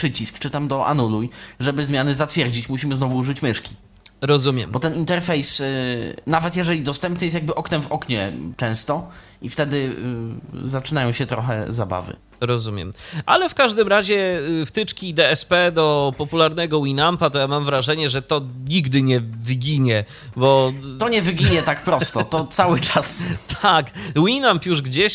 przycisk, czy tam do anuluj, żeby zmiany zatwierdzić, musimy znowu użyć myszki. Rozumiem. Bo ten interfejs, nawet jeżeli dostępny, jest jakby oknem w oknie często i wtedy zaczynają się trochę zabawy. Rozumiem. Ale w każdym razie wtyczki DSP do popularnego Winampa, to ja mam wrażenie, że to nigdy nie wyginie, bo... To nie wyginie tak prosto, to cały czas... Tak, Winamp już gdzieś